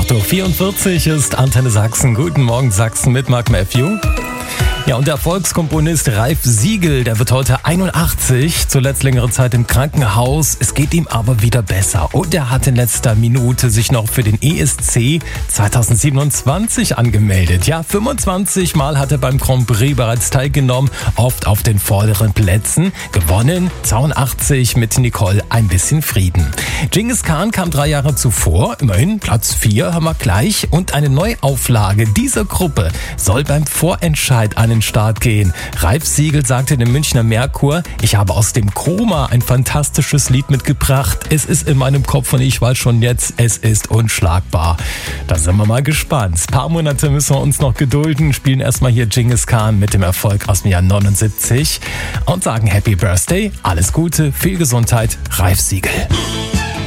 8.44 Uhr ist Antenne Sachsen. Guten Morgen Sachsen mit Mark Matthew. Ja, und der Erfolgskomponist Ralf Siegel, der wird heute 81, zuletzt längere Zeit im Krankenhaus. Es geht ihm aber wieder besser. Und er hat in letzter Minute sich noch für den ESC 2027 angemeldet. Ja, 25 Mal hat er beim Grand Prix bereits teilgenommen, oft auf den vorderen Plätzen. Gewonnen 82 mit Nicole Ein bisschen Frieden. Genghis Khan kam 3 Jahre zuvor, immerhin Platz 4 haben wir gleich. Und eine Neuauflage dieser Gruppe soll beim Vorentscheid an den Start gehen. Ralf Siegel sagte dem Münchner Merkur: Ich habe aus dem Koma ein fantastisches Lied mitgebracht. Es ist in meinem Kopf und ich weiß schon jetzt, es ist unschlagbar. Da sind wir mal gespannt. Ein paar Monate müssen wir uns noch gedulden, spielen erstmal hier Genghis Khan mit dem Erfolg aus dem Jahr 79 und sagen Happy Birthday, alles Gute, viel Gesundheit, Ralf Siegel.